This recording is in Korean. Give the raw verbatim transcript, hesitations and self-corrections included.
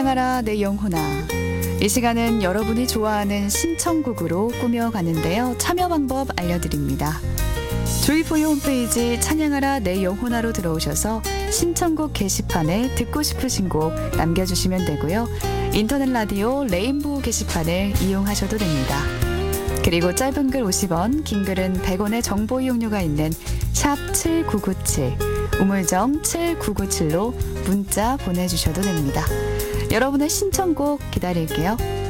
찬양하라 내 영혼아. 이 시간은 여러분이 좋아하는 신청곡으로 꾸며가는데요. 참여 방법 알려드립니다. 조이포유 홈페이지 찬양하라 내 영혼아로 들어오셔서 신청곡 게시판에 듣고 싶으신 곡 남겨주시면 되고요. 인터넷 라디오 레인보우 게시판을 이용하셔도 됩니다. 그리고 짧은 글 오십 원, 긴 글은 백 원의 정보 이용료가 있는 샵 칠구구칠, 우물정 칠구구칠로 문자 보내주셔도 됩니다. 여러분의 신청곡 기다릴게요.